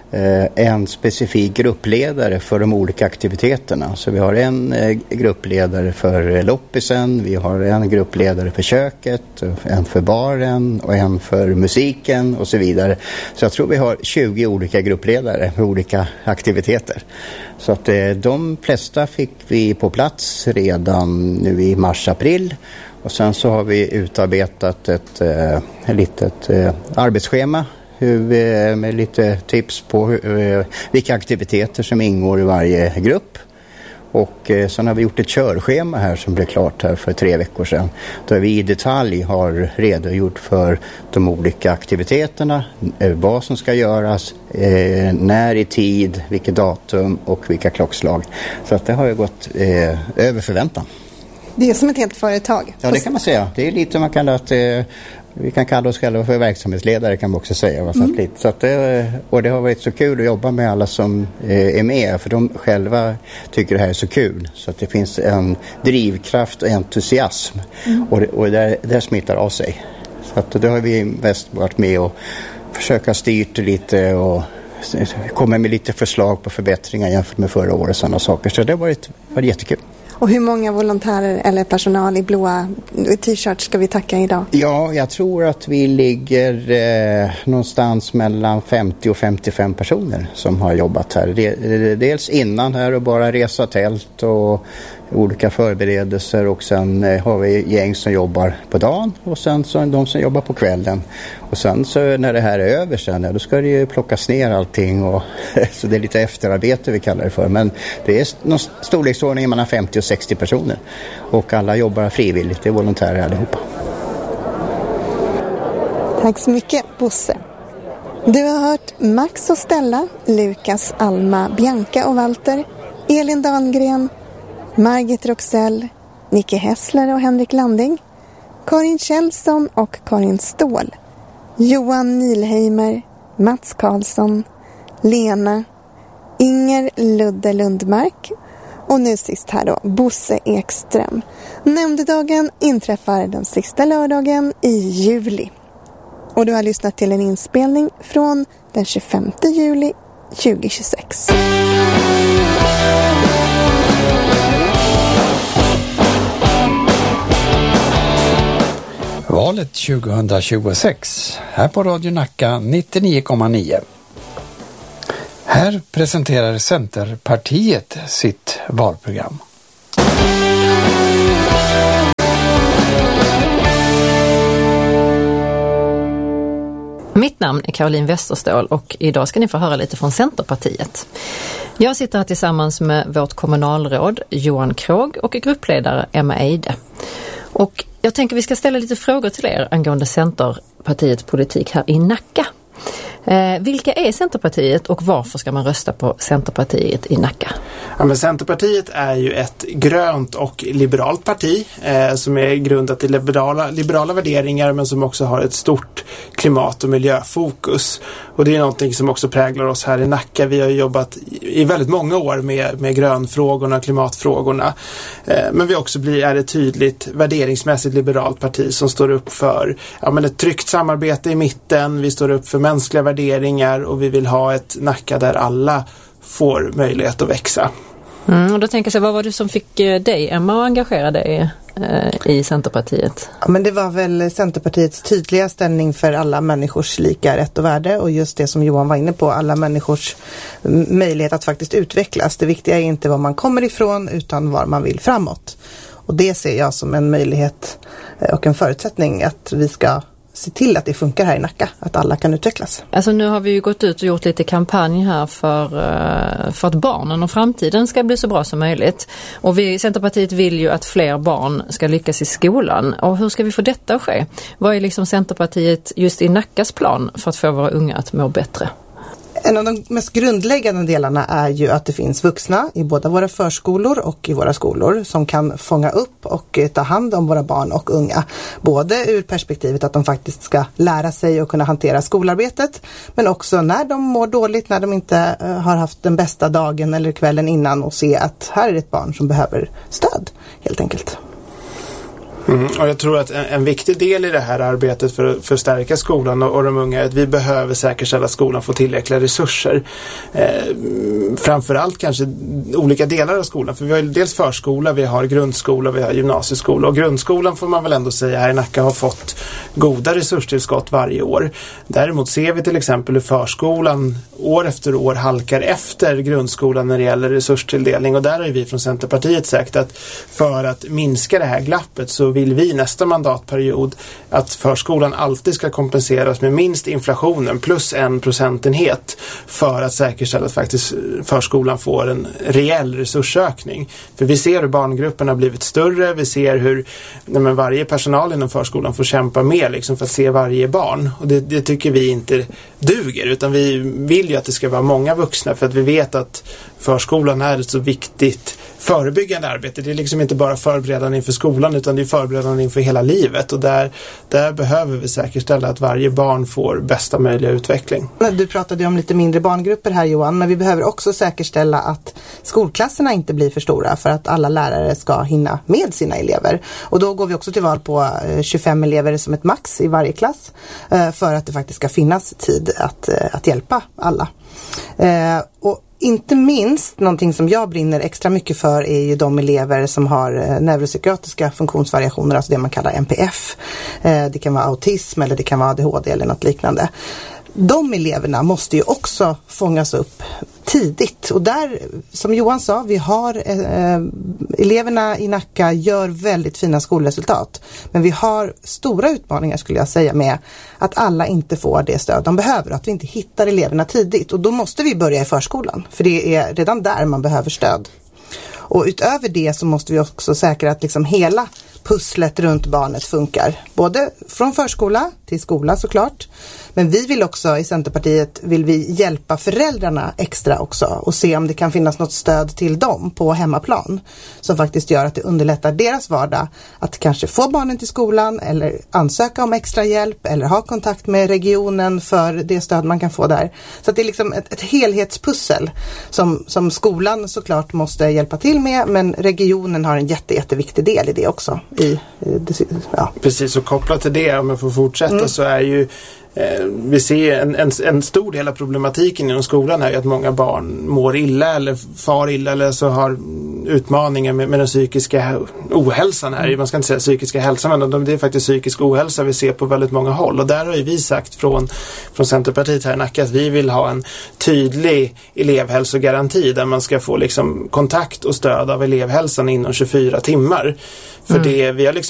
en specifik gruppledare för de olika aktiviteterna. Så vi har en eh, gruppledare för loppisen, vi har en gruppledare för köket, en för baren och en för musiken och så vidare. Så jag tror vi har tjugo olika gruppledare för olika aktiviteter. Så att eh, de flesta fick vi på plats redan nu i mars-april. Och sen så har vi utarbetat ett eh, litet eh, arbetsschema hur vi, med lite tips på hur, eh, vilka aktiviteter som ingår i varje grupp. Och eh, sen har vi gjort ett körschema här som blev klart här för tre veckor sedan. Där vi i detalj har redogjort för de olika aktiviteterna, eh, vad som ska göras, eh, när i tid, vilket datum och vilka klockslag. Så att det har ju gått eh, över förväntan. Det är som ett helt företag. Ja, det kan man säga. Det är lite man kallar att eh, vi kan kalla oss själva för verksamhetsledare kan man också säga. Mm. Så att lite. Så att det, och det har varit så kul att jobba med alla som eh, är med. För de själva tycker det här är så kul. Så att det finns en drivkraft och entusiasm. Mm. Och, och där, där smittar av sig. Så att då har vi mest varit med och försöka styrt lite och komma med lite förslag på förbättringar jämfört med förra året och sådana saker. Så det har varit, varit jättekul. Och hur många volontärer eller personal i blåa t-shirts ska vi tacka idag? Ja, jag tror att vi ligger eh, någonstans mellan femtio och femtiofem personer som har jobbat här. Dels innan här och bara resa tält och olika förberedelser och sen eh, har vi gäng som jobbar på dagen och sen så är de som jobbar på kvällen. Och sen så när det här är över sen, då ska det ju plockas ner allting och så det är lite efterarbete vi kallar det för. Men det är någon storleksordning mellan femtio och sextio personer och alla jobbar frivilligt, det är volontärer allihopa. Tack så mycket, Bosse. Du har hört Max och Stella, Lukas, Alma, Bianca och Walter, Elin Dahlgren, Margit Roxell, Nicke Hessler och Henrik Landing, Karin Kjellson och Karin Ståhl, Johan Nilheimer, Mats Karlsson, Lena, Inger Ludde Lundmark och nu sist här då Bosse Ekström. Nämndedagen inträffar den sista lördagen i juli. Och du har lyssnat till en inspelning från den tjugofemte juli tjugohundratjugosex. Valet tjugohundratjugosex här på Radio Nacka nittionio komma nio. Här presenterar Centerpartiet sitt valprogram. Mitt namn är Caroline Westerståhl och idag ska ni få höra lite från Centerpartiet. Jag sitter här tillsammans med vårt kommunalråd Johan Krog och gruppledare Emma Eide. Och jag tänker vi ska ställa lite frågor till er angående Centerpartiets politik här i Nacka. Eh, vilka är Centerpartiet och varför ska man rösta på Centerpartiet i Nacka? Ja, men Centerpartiet är ju ett grönt och liberalt parti eh, som är grundat i liberala, liberala värderingar men som också har ett stort klimat- och miljöfokus. Och det är någonting som också präglar oss här i Nacka. Vi har jobbat i väldigt många år med, med grönfrågorna och klimatfrågorna. Eh, men vi också blir, är ett tydligt värderingsmässigt liberalt parti som står upp för ja, men ett tryggt samarbete i mitten. Vi står upp för mänskliga värderingar och vi vill ha ett Nacka där alla får möjlighet att växa. Mm, och då tänker jag, vad var det som fick dig, Emma, att engagera dig eh, i Centerpartiet? Ja, men det var väl Centerpartiets tydliga ställning för alla människors lika rätt och värde och just det som Johan var inne på, alla människors möjlighet att faktiskt utvecklas. Det viktiga är inte var man kommer ifrån utan var man vill framåt. Och det ser jag som en möjlighet och en förutsättning att vi ska se till att det funkar här i Nacka, att alla kan utvecklas. Alltså nu har vi ju gått ut och gjort lite kampanj här för, för att barnen och framtiden ska bli så bra som möjligt. Och vi i Centerpartiet vill ju att fler barn ska lyckas i skolan. Och hur ska vi få detta att ske? Vad är liksom Centerpartiet just i Nackas plan för att få våra unga att må bättre? En av de mest grundläggande delarna är ju att det finns vuxna i båda våra förskolor och i våra skolor som kan fånga upp och ta hand om våra barn och unga. Både ur perspektivet att de faktiskt ska lära sig och kunna hantera skolarbetet, men också när de mår dåligt, när de inte har haft den bästa dagen eller kvällen innan och se att här är ett barn som behöver stöd helt enkelt. Mm, och jag tror att en, en viktig del i det här arbetet för, för att stärka skolan och, och de unga är att vi behöver säkerställa att skolan får tillräckliga resurser. Eh, framförallt kanske olika delar av skolan. För vi har dels förskola, vi har grundskola, vi har gymnasieskola. Och grundskolan får man väl ändå säga här i Nacka har fått goda resurstillskott varje år. Däremot ser vi till exempel hur förskolan år efter år halkar efter grundskolan när det gäller resurstilldelning. Och där har vi från Centerpartiet sagt att för att minska det här glappet så vill vi nästa mandatperiod att förskolan alltid ska kompenseras med minst inflationen plus en procentenhet för att säkerställa att faktiskt förskolan får en reell resursökning. För vi ser hur barngrupperna har blivit större, vi ser hur nej men, varje personal inom förskolan får kämpa mer liksom, för att se varje barn. Och det, det tycker vi inte duger, utan vi vill ju att det ska vara många vuxna för att vi vet att förskolan är ett så viktigt förebyggande arbete. Det är liksom inte bara förberedande inför skolan utan det är förberedande inför hela livet och där, där behöver vi säkerställa att varje barn får bästa möjliga utveckling. Du pratade om lite mindre barngrupper här Johan, men vi behöver också säkerställa att skolklasserna inte blir för stora för att alla lärare ska hinna med sina elever. Och då går vi också till val på tjugofem elever som ett max i varje klass för att det faktiskt ska finnas tid att, att hjälpa alla. Och inte minst, någonting som jag brinner extra mycket för är ju de elever som har neuropsykiatriska funktionsvariationer, alltså det man kallar N P F. Det kan vara autism eller det kan vara A D H D eller något liknande. de eleverna måste ju också fångas upp tidigt. Och där, som Johan sa, vi har eh, eleverna i Nacka gör väldigt fina skolresultat. Men vi har stora utmaningar, skulle jag säga, med att alla inte får det stöd de behöver. Att vi inte hittar eleverna tidigt. Och då måste vi börja i förskolan. För det är redan där man behöver stöd. Och utöver det så måste vi också säkra att liksom hela pusslet runt barnet funkar. Både från förskola till skola såklart. Men vi vill också i Centerpartiet vill vi hjälpa föräldrarna extra också. Och se om det kan finnas något stöd till dem på hemmaplan. Som faktiskt gör att det underlättar deras vardag. Att kanske få barnen till skolan eller ansöka om extra hjälp. Eller ha kontakt med regionen för det stöd man kan få där. Så att det är liksom ett, ett helhetspussel. Som, som skolan såklart måste hjälpa till med. Men regionen har en jätte, jätteviktig del i det också. I, i, ja. Precis, och kopplat till det, om jag får fortsätta, mm. så är ju eh, vi ser en, en, en stor del av problematiken inom skolan är ju att många barn mår illa eller far illa eller så har utmaningar med, med den psykiska ohälsan här. Mm. Man ska inte säga psykiska hälsan, men det är faktiskt psykisk ohälsa vi ser på väldigt många håll. Och där har ju vi sagt från, från Centerpartiet här i Nacka att vi vill ha en tydlig elevhälsogaranti där man ska få liksom kontakt och stöd av elevhälsan inom tjugofyra timmar. För mm. det, vi har liksom